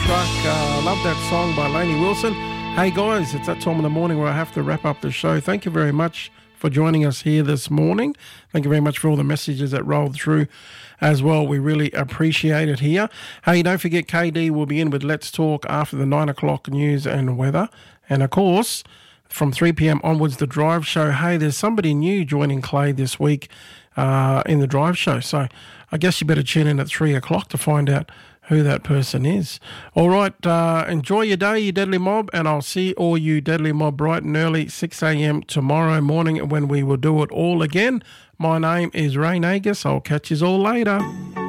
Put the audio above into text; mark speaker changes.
Speaker 1: Truck. Love that song by Lainey Wilson. Hey guys, it's that time of the morning where I have to wrap up the show. Thank you very much for joining us here this morning. Thank you very much for all the messages that rolled through as well. We really appreciate it here. Hey, don't forget KD will be in with Let's Talk after the 9 o'clock news and weather. And of course, from 3 p.m. onwards, the Drive Show. Hey, there's somebody new joining Clay this week in the Drive Show. So I guess you better tune in at 3 o'clock to find out who that person is. All right, enjoy your day, you Deadly Mob, and I'll see all you Deadly Mob bright and early, 6 a.m. tomorrow morning when we will do it all again. My name is Ray Nagus. I'll catch you all later.